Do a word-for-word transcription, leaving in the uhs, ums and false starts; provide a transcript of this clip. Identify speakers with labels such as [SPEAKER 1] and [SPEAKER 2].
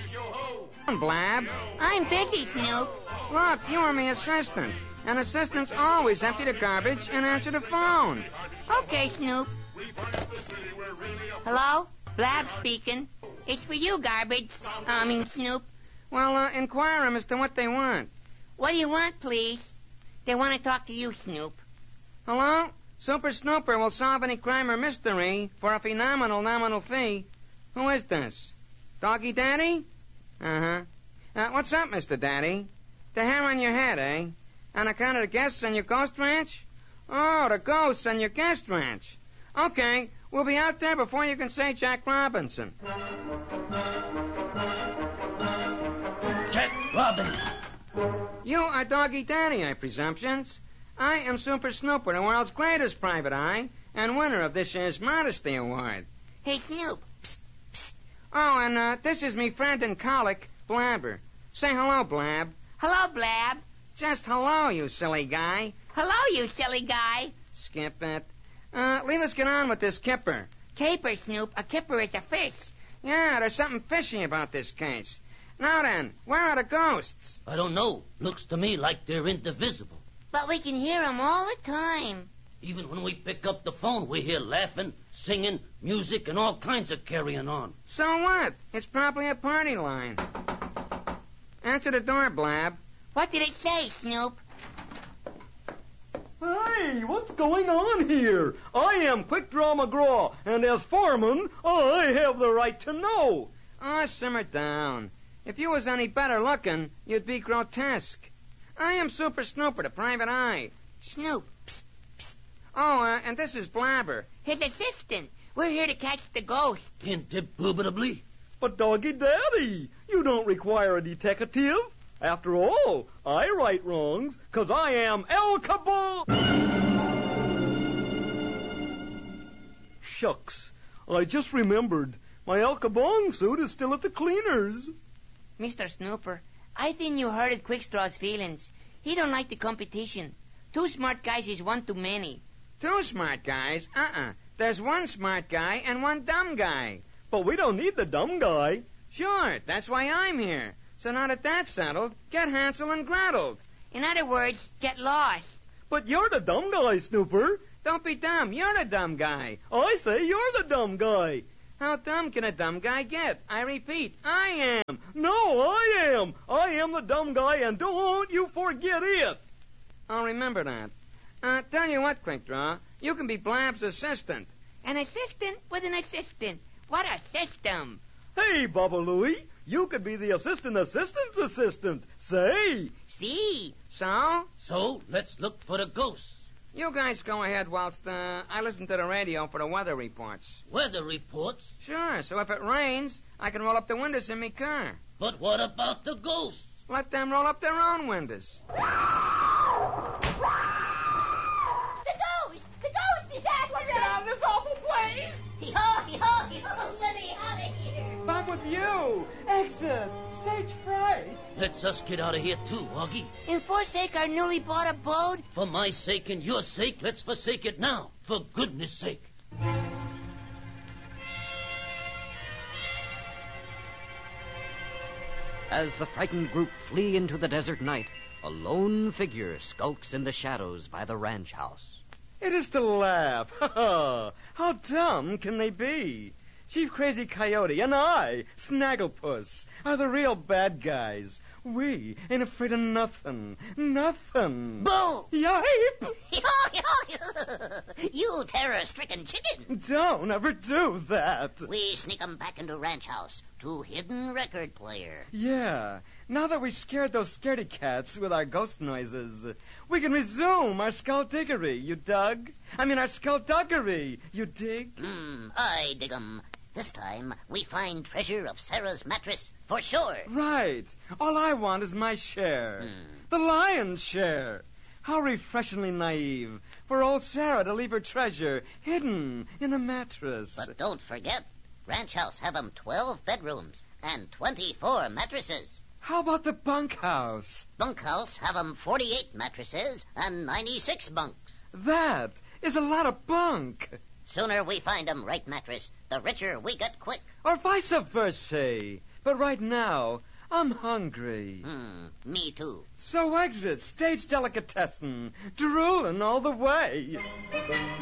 [SPEAKER 1] Blab.
[SPEAKER 2] I'm busy, Snoop.
[SPEAKER 1] Look, you are my assistant. And assistants always empty the garbage and answer the phone.
[SPEAKER 2] Okay, Snoop. Hello? Blab speaking. It's for you, Garbage. I mean, Snoop.
[SPEAKER 1] Well, uh, inquire them as to what they want.
[SPEAKER 2] What do you want, please? They want to talk to you, Snoop.
[SPEAKER 1] Hello? Super Snooper will solve any crime or mystery for a phenomenal nominal fee. Who is this? Doggy Daddy? Uh-huh. Uh, what's up, Mister Daddy? The hair on your head, eh? On account of the guests on your ghost ranch? Oh, the ghosts on your guest ranch. Okay, we'll be out there before you can say Jack Robinson.
[SPEAKER 3] Jack Robinson.
[SPEAKER 1] You are Doggy Daddy, I presumptions. I am Super Snooper, the world's greatest private eye, and winner of this year's Modesty Award.
[SPEAKER 2] Hey, Snoop. Psst, psst.
[SPEAKER 1] Oh, and uh, this is me friend and colic, Blabber. Say hello, Blab.
[SPEAKER 2] Hello, Blab.
[SPEAKER 1] Just hello, you silly guy.
[SPEAKER 2] Hello, you silly guy.
[SPEAKER 1] Skip it. Uh, leave us get on with this kipper.
[SPEAKER 2] Caper, Snoop. A kipper is a fish.
[SPEAKER 1] Yeah, there's something fishy about this case. Now then, where are the ghosts?
[SPEAKER 3] I don't know. Looks to me like they're indivisible.
[SPEAKER 2] But we can hear them all the time.
[SPEAKER 3] Even when we pick up the phone, we hear laughing, singing, music, and all kinds of carrying on.
[SPEAKER 1] So what? It's probably a party line. Answer the door, Blab.
[SPEAKER 2] What did it say, Snoop?
[SPEAKER 4] Hey, what's going on here? I am Quick Draw McGraw, and as foreman, I have the right to know.
[SPEAKER 1] Oh, simmer down. If you was any better looking, you'd be grotesque. I am Super Snooper, the private eye.
[SPEAKER 2] Snoop. Psst, psst.
[SPEAKER 1] Oh, uh, and this is Blabber.
[SPEAKER 2] His assistant. We're here to catch the ghost.
[SPEAKER 3] Indubitably.
[SPEAKER 4] But Doggy Daddy, you don't require a detective. After all, I right wrongs, 'cause I am El Cabal. Shucks, I just remembered. My El Cabong suit is still at the cleaners.
[SPEAKER 2] Mister Snooper, I think you hurted Quickstraw's feelings. He don't like the competition. Two smart guys is one too many.
[SPEAKER 1] Two smart guys? Uh-uh. There's one smart guy and one dumb guy.
[SPEAKER 4] But we don't need the dumb guy.
[SPEAKER 1] Sure, that's why I'm here. So now that that's settled, get Hansel and Gretel.
[SPEAKER 2] In other words, get lost.
[SPEAKER 4] But you're the dumb guy, Snooper.
[SPEAKER 1] Don't be dumb. You're the dumb guy.
[SPEAKER 4] I say you're the dumb guy.
[SPEAKER 1] How dumb can a dumb guy get? I repeat, I am.
[SPEAKER 4] No, I am. I am the dumb guy, and don't you forget it.
[SPEAKER 1] I'll remember that. Uh, tell you what, Quick Draw, you can be Blab's assistant.
[SPEAKER 2] An assistant with an assistant. What a system.
[SPEAKER 4] Hey, Baba Louie, you could be the assistant assistant's assistant. Say.
[SPEAKER 2] See.
[SPEAKER 1] So?
[SPEAKER 3] So, let's look for the ghosts.
[SPEAKER 1] You guys go ahead whilst uh, I listen to the radio for the weather reports.
[SPEAKER 3] Weather reports?
[SPEAKER 1] Sure, so if it rains, I can roll up the windows in me car.
[SPEAKER 3] But what about the ghosts?
[SPEAKER 1] Let them roll up their own windows.
[SPEAKER 5] The ghost! The ghost is after us!
[SPEAKER 6] Get out of this awful place!
[SPEAKER 5] Hee-haw, hee-haw, hee-haw, let me out of here!
[SPEAKER 4] Back with you! Exit! Stage fright!
[SPEAKER 3] Let's us get out of here too, Augie.
[SPEAKER 2] And forsake our newly bought abode?
[SPEAKER 3] For my sake and your sake, let's forsake it now. For goodness sake.
[SPEAKER 7] As the frightened group flee into the desert night, a lone figure skulks in the shadows by the ranch house.
[SPEAKER 4] It is to laugh. Ha ha! How dumb can they be? Chief Crazy Coyote and I, Snagglepuss, are the real bad guys. We ain't afraid of nothing. Nothing.
[SPEAKER 2] Boo!
[SPEAKER 4] Yipe!
[SPEAKER 5] Hee-haw, hee-haw, you terror-stricken chicken!
[SPEAKER 4] Don't ever do that.
[SPEAKER 5] We sneak 'em back into ranch house to hidden record player.
[SPEAKER 4] Yeah, now that we scared those scaredy cats with our ghost noises, we can resume our skullduggery, you dug? I mean our skullduggery, you dig?
[SPEAKER 5] Hmm, I dig 'em. This time, we find treasure of Sarah's mattress, for sure.
[SPEAKER 4] Right. All I want is my share.
[SPEAKER 5] Hmm.
[SPEAKER 4] The lion's share. How refreshingly naive for old Sarah to leave her treasure hidden in a mattress.
[SPEAKER 5] But don't forget, ranch house have 'em twelve bedrooms and twenty-four mattresses.
[SPEAKER 4] How about the bunkhouse?
[SPEAKER 5] Bunkhouse have 'em forty-eight mattresses and ninety-six bunks.
[SPEAKER 4] That is a lot of bunk.
[SPEAKER 5] Sooner we find 'em right mattress, the richer we get quick.
[SPEAKER 4] Or vice versa. But right now, I'm hungry.
[SPEAKER 5] Hmm, me too.
[SPEAKER 4] So exit stage delicatessen, drooling all the way.